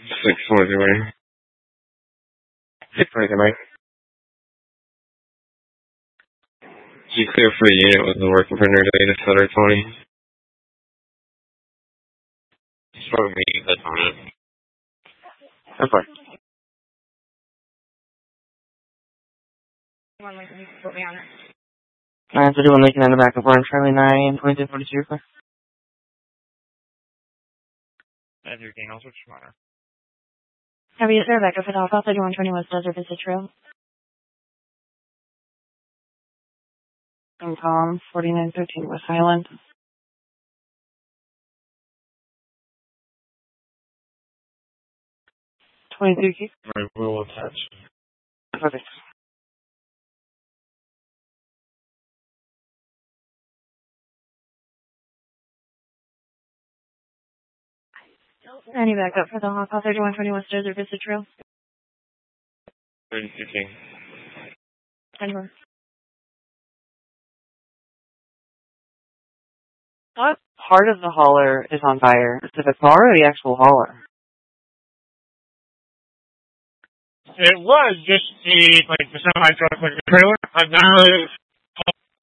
640, man. 640, man. You clear for the unit with the working printer data setter 20. Show me that's on it. That's fine. One Lincoln, you can put me on it. 931 Lincoln on the back of Orange, Charlie 9, 2242, clear. Everything else, which matter. Have you there back up for the Alpha 3120 West Desert Visit Trail? I'm calm, 4913 West Highland. 22 key. I will attach. Perfect. And you back up for the Alpha 3120 West Desert Visit Trail? 3015. Denver. What part of the hauler is on fire? Is it the car or the actual hauler? It was just the semi truck, like the trailer. But now